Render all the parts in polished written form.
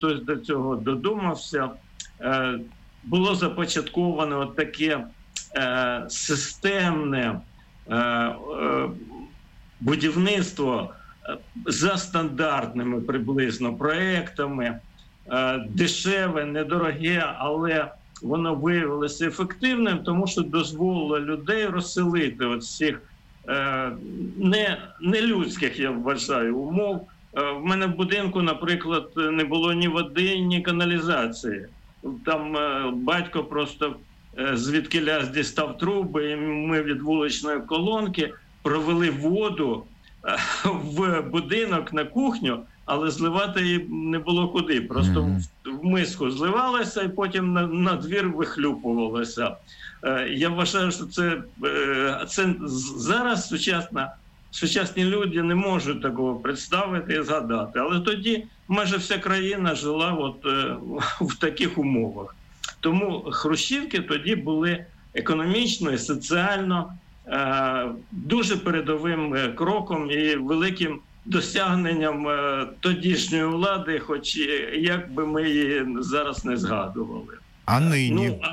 хтось до цього додумався, було започатковано таке системне будівництво за стандартними приблизно проектами, дешеве, недороге, але воно виявилося ефективним, тому що дозволило людей розселити от всіх нелюдських, я вважаю, умов. В мене в будинку, наприклад, не було ні води, ні каналізації. Там батько просто звідкиля дістав труби, і ми від вуличної колонки провели воду в будинок на кухню, але зливати її не було куди. Просто в миску зливалося і потім на двір вихлюпувалося. Я вважаю, що це зараз сучасні люди не можуть такого представити і згадати. Але тоді майже вся країна жила от в таких умовах. Тому хрущівки тоді були економічно і соціально дуже передовим кроком і великим досягненням тодішньої влади, хоч як би ми її зараз не згадували. А нині?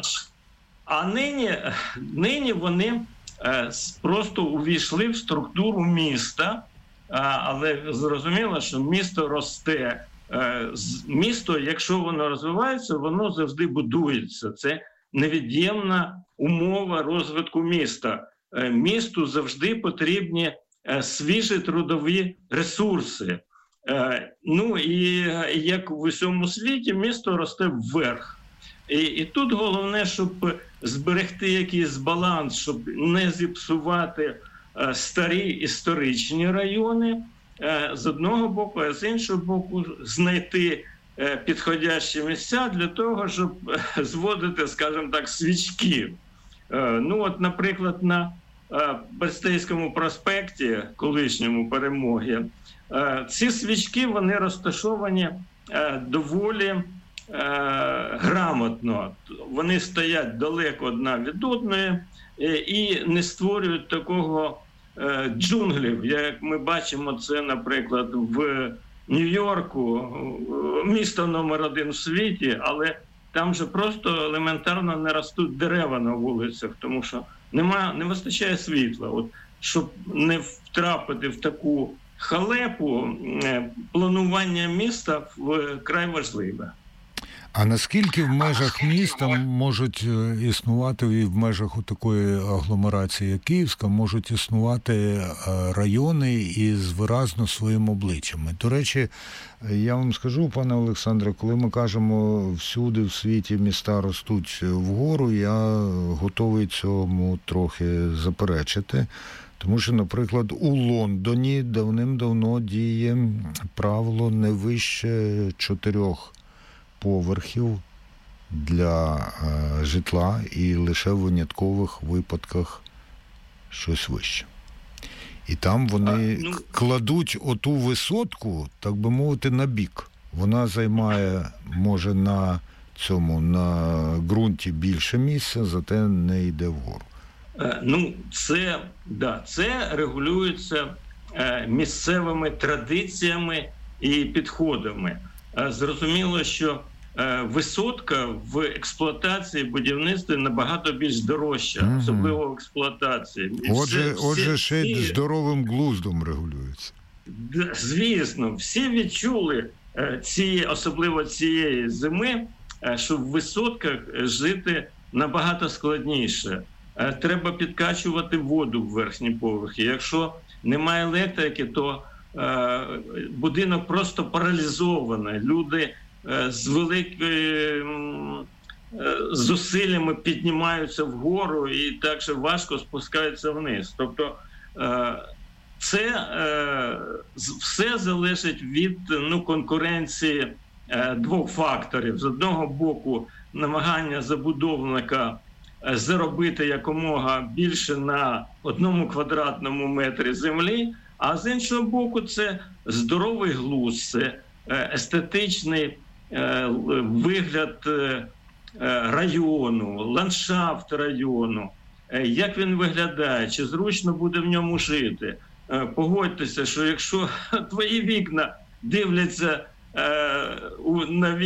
Нині вони просто увійшли в структуру міста, але зрозуміло, що місто росте. Місто, якщо воно розвивається, воно завжди будується. Це невід'ємна умова розвитку міста. Місту завжди потрібні свіжі трудові ресурси. Ну і як в усьому світі, місто росте вверх. І тут головне, щоб зберегти якийсь баланс, щоб не зіпсувати старі історичні райони з одного боку, а з іншого боку знайти підходящі місця для того, щоб зводити, скажімо так, свічки. Ну от, наприклад, на Бастейському проспекті, колишньому Перемоги, ці свічки, вони розташовані доволі грамотно. Вони стоять далеко одна від одної і не створюють такого джунглів, як ми бачимо це, наприклад, в Нью-Йорку, місто номер 1 в світі, але там же просто елементарно не ростуть дерева на вулицях, тому що не вистачає світла. От, щоб не втрапити в таку халепу, планування міста вкрай важливе. А наскільки в межах міста можуть існувати, і в межах такої агломерації, як Київська, можуть існувати райони із виразно своїм обличчям? До речі, я вам скажу, пане Олександре, коли ми кажемо, всюди в світі міста ростуть вгору, я готовий цьому трохи заперечити. Тому що, наприклад, у Лондоні давним-давно діє правило не вище 4 поверхів для житла і лише в виняткових випадках щось вище. І там вони кладуть оту висотку, так би мовити, на бік. Вона займає, може, на ґрунті більше місця, зате не йде вгору. Ну, це регулюється місцевими традиціями і підходами. Зрозуміло, що висотка в експлуатації, будівництві набагато більш дорожча, особливо в експлуатації. Отже, ще й здоровим глуздом регулюється. Звісно, всі відчули, особливо цієї зими, що в висотках жити набагато складніше. Треба підкачувати воду в верхні поверхи. Якщо немає електрики, то будинок просто паралізований. Люди з великими зусиллями піднімаються вгору і так же важко спускаються вниз. Тобто це все залежить від конкуренції двох факторів. З одного боку, намагання забудовника заробити якомога більше на 1 квадратному метрі землі, а з іншого боку, це здоровий глузд, це естетичний вигляд району, ландшафт району, як він виглядає, чи зручно буде в ньому жити. Погодьтеся, що якщо твої вікна дивляться на